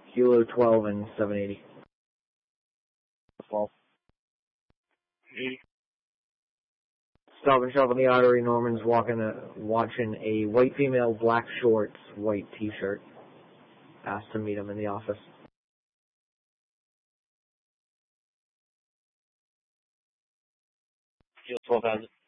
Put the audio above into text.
Kilo 12 and 780. 12. 80. Stop and shop on the artery. Norman's watching a white female, black shorts, white t-shirt. Asked to meet him in the office. Kilo 12 has it.